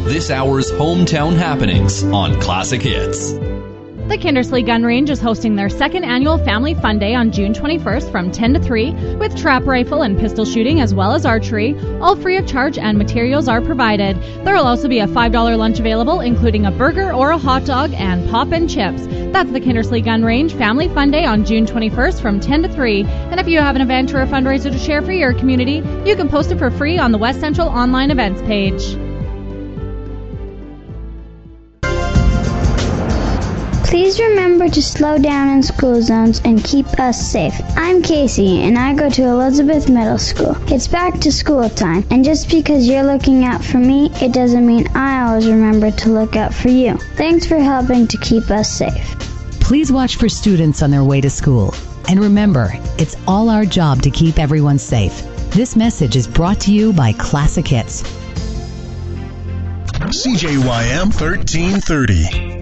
this hour's hometown happenings on Classic Hits. The Kindersley Gun Range is hosting their second annual Family Fun Day on June 21st from 10 to 3 with trap rifle and pistol shooting as well as archery, all free of charge and materials are provided. There will also be a $5 lunch available, including a burger or a hot dog and pop and chips. That's the Kindersley Gun Range Family Fun Day on June 21st from 10 to 3. And if you have an event or a fundraiser to share for your community, you can post it for free on the West Central online events page. Please remember to slow down in school zones and keep us safe. I'm Casey, and I go to Elizabeth Middle School. It's back to school time, and just because you're looking out for me, it doesn't mean I always remember to look out for you. Thanks for helping to keep us safe. Please watch for students on their way to school. And remember, it's all our job to keep everyone safe. This message is brought to you by Classic Hits. CJYM 1330.